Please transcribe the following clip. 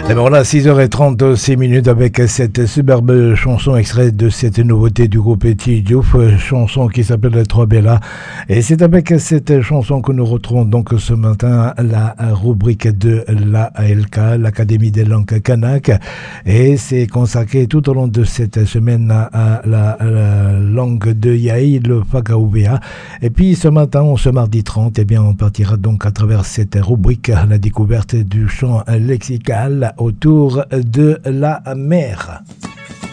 Et bien voilà, 6h36 avec cette superbe chanson extraite de cette nouveauté du groupe Petit Diouf, chanson qui s'appelle Trois Bella. Et c'est avec cette chanson que nous retrouvons donc ce matin la rubrique de l'ALK, l'Académie des langues kanak. Et c'est consacré tout au long de cette semaine à la langue de Yaï, le Fagaoubéa. Et puis ce matin, ce mardi 30, eh bien, on partira donc à travers cette rubrique à la découverte du champ lexical autour de la mer.